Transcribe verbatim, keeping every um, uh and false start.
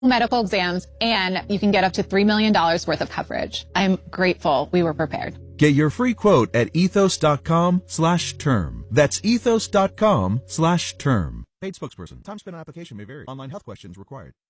medical exams, and you can get up to three million dollars worth of coverage. I'm grateful we were prepared. Get your free quote at ethos.com slash term. That's ethos.com slash term. Paid spokesperson. Time spent on application may vary. Online health questions required.